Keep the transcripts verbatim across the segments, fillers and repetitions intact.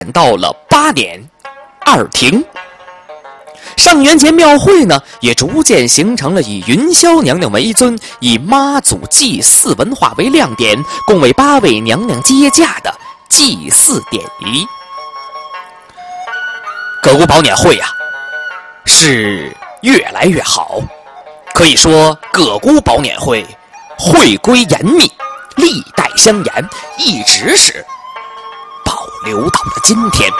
到了八年二庭。上元节庙会呢，也逐渐形成了以云霄娘娘为尊，以妈祖祭祀文化为亮点，共为八位娘娘接驾的祭祀典仪。葛沽宝撵会啊，是越来越好，可以说葛沽宝撵会会规严密，历代相沿，一直是保留到了今天。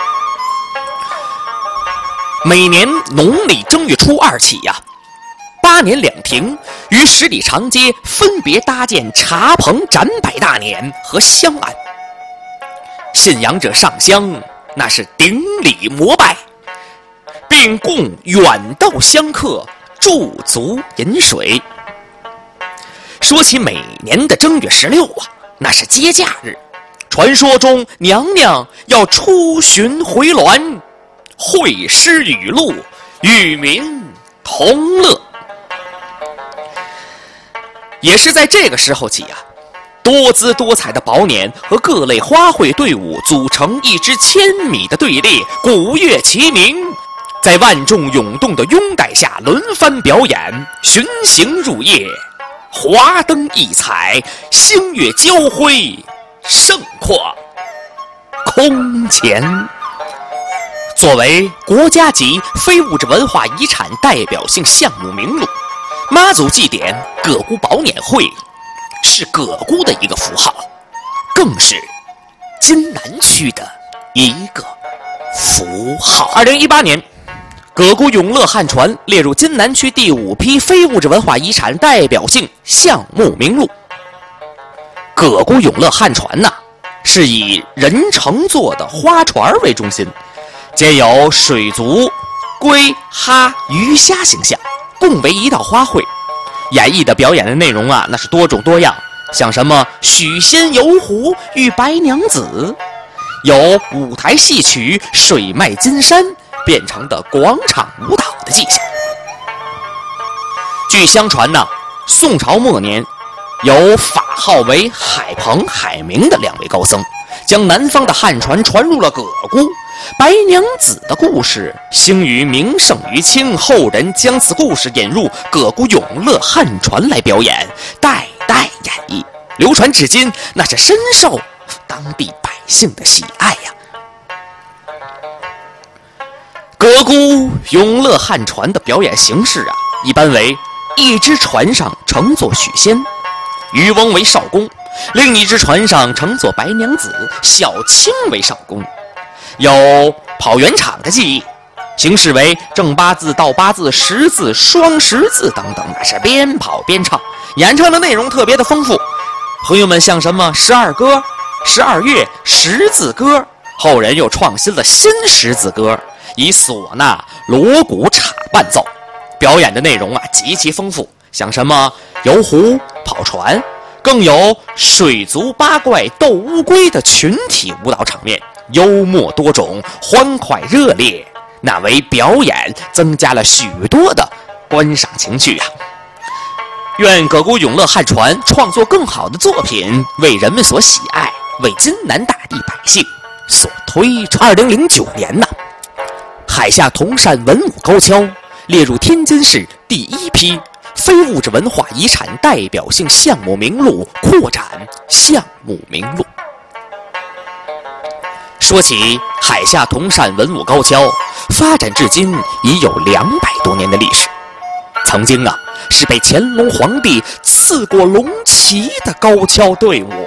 每年农历正月初二起呀、啊，八年两庭于十里长街分别搭建茶棚展摆大撵和香案，信仰者上香，那是顶礼膜拜，并供远道香客驻足饮水。说起每年的正月十六啊，那是接驾日，传说中娘娘要出巡回銮，会诗语录，与民同乐。也是在这个时候起啊，多姿多彩的宝撵和各类花卉队伍组成一支千米的队列，鼓乐齐鸣，在万众涌动的拥戴下轮番表演，巡行入夜，华灯异彩，星月交辉，盛况空前。作为国家级非物质文化遗产代表性项目名录，妈祖祭典葛沽宝撵会是葛沽的一个符号，更是津南区的一个符号。二零一八年，葛沽永乐汉船列入津南区第五批非物质文化遗产代表性项目名录。葛沽永乐汉船呢，是以人乘坐的花船为中心，皆有水族、龟、哈、鱼虾形象，共为一道花卉。演绎的表演的内容啊，那是多种多样，像什么许仙游湖与白娘子，有舞台戏曲水脉金山变成的广场舞蹈的迹象。据相传呢，宋朝末年，有法号为海鹏、海明的两位高僧，将南方的汉船传入了葛沽。白娘子的故事兴于名盛于清，后人将此故事引入葛沽永乐汉船来表演，代代演绎，流传至今，那是深受当地百姓的喜爱呀。葛沽永乐汉船的表演形式啊，一般为一只船上乘坐许仙，渔翁为少公，另一只船上乘坐白娘子，小青为少公。有跑圆场的技艺，形式为正八字、倒八字、十字、双十字等等，那是边跑边唱，演唱的内容特别的丰富。朋友们像什么十二歌、十二乐、十字歌，后人又创新了新十字歌，以唢呐、锣鼓镲伴奏，表演的内容啊极其丰富，像什么游湖、跑船，更有水族八怪斗乌龟的群体舞蹈场面，幽默多种，欢快热烈，那为表演增加了许多的观赏情趣啊！愿葛沽永乐汉船创作更好的作品，为人们所喜爱，为津南大地百姓所推崇。二零零九年呢，海下铜山文武高跷列入天津市第一批非物质文化遗产代表性项目名录扩展项目名录。说起海下铜山文武高跷，发展至今已有两百多年的历史。曾经啊，是被乾隆皇帝赐过龙旗的高跷队伍。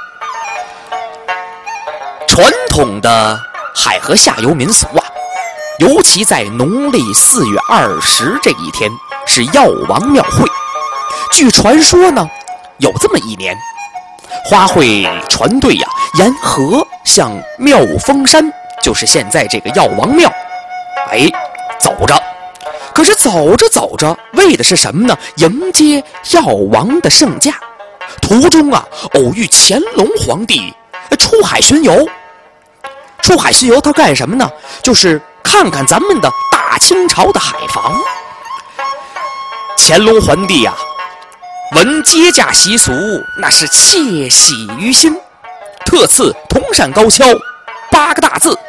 传统的海河下游民俗啊，尤其在农历四月二十这一天是药王庙会。据传说呢，有这么一年，花卉船队呀、啊，沿河向妙峰山，就是现在这个药王庙，哎，走着。可是走着走着，为的是什么呢？迎接药王的圣驾。途中啊，偶遇乾隆皇帝出海巡游。出海巡游他干什么呢？就是看看咱们的大清朝的海防。乾隆皇帝啊，闻接驾习俗，那是窃喜于心，特赐铜山高跷八个大字，